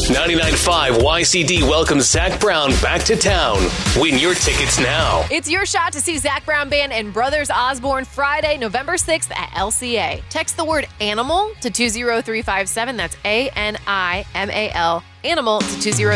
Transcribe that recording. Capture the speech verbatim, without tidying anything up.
ninety-nine point five Y C D welcomes Zach Brown back to town. Win your tickets now. It's your shot to see Zach Brown Band and Brothers Osborne Friday, November sixth at L C A. Text the word ANIMAL to two zero three five seven. That's A N I M A L. ANIMAL to two zero